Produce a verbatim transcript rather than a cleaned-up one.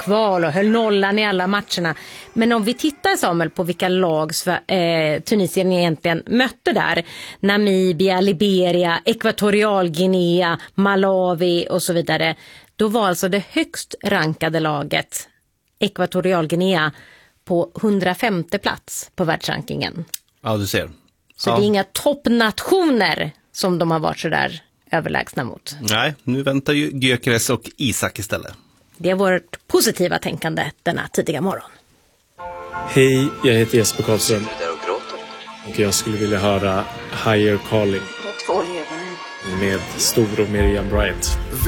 kval och höll nollan i alla matcherna. Men om vi tittar, Samuel, på vilka lag eh, Tunisien egentligen mötte där. Namibia, Liberia, Ekvatorialguinea, Malawi och så vidare. Då var alltså det högst rankade laget Ekvatorialguinea på hundrafemte plats på världsrankingen. Ja, du ser. Så ja. det är inga toppnationer som de har varit så där överlägsna mot. Nej, nu väntar ju Gyökeres och Isak istället. Det är vårt positiva tänkande denna tidiga morgon. Hej, jag heter Jesper Karlström. Och jag skulle vilja höra Higher Calling med Stor och Miriam Bryant.